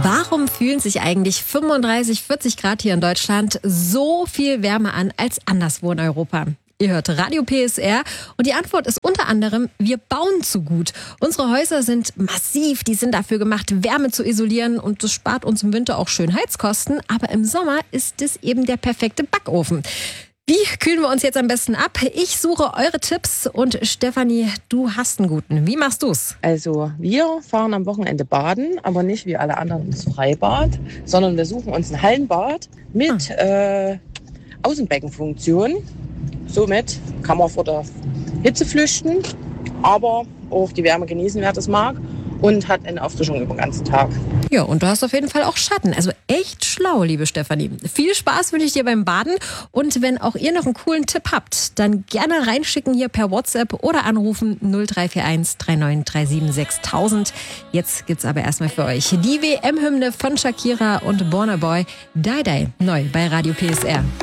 Warum fühlen sich eigentlich 35, 40 Grad hier in Deutschland so viel wärmer an als anderswo in Europa? Ihr hört Radio PSR und die Antwort ist unter anderem, wir bauen zu gut. Unsere Häuser sind massiv, die sind dafür gemacht, Wärme zu isolieren und das spart uns im Winter auch schön Heizkosten. Aber im Sommer ist es eben der perfekte Backofen. Wie kühlen wir uns jetzt am besten ab? Ich suche eure Tipps und Stefanie, du hast einen guten. Wie machst du's? Also wir fahren am Wochenende baden, aber nicht wie alle anderen ins Freibad, sondern wir suchen uns ein Hallenbad mit Außenbeckenfunktion. Somit kann man vor der Hitze flüchten, aber auch die Wärme genießen, wer das mag, und hat eine Auffrischung über den ganzen Tag. Ja, und du hast auf jeden Fall auch Schatten. Also echt schlau, liebe Stefanie. Viel Spaß wünsche ich dir beim Baden. Und wenn auch ihr noch einen coolen Tipp habt, dann gerne reinschicken hier per WhatsApp oder anrufen 0341 3937 6000. Jetzt gibt's aber erstmal für euch die WM-Hymne von Shakira und Burna Boy, Die Die, neu bei Radio PSR.